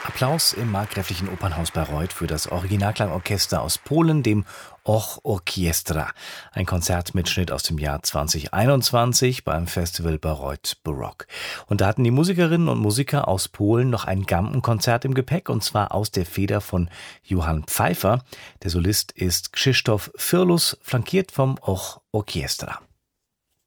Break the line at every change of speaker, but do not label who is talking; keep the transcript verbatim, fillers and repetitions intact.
Applaus im Markgräflichen Opernhaus Bayreuth für das Originalklangorchester aus Polen, dem Och Orkiestra. Ein Konzertmitschnitt aus dem Jahr zwanzig einundzwanzig beim Festival Bayreuth Baroque. Und da hatten die Musikerinnen und Musiker aus Polen noch ein Gampenkonzert im Gepäck, und zwar aus der Feder von Johann Pfeiffer. Der Solist ist Krzysztof Firlus, flankiert vom Och Orkiestra.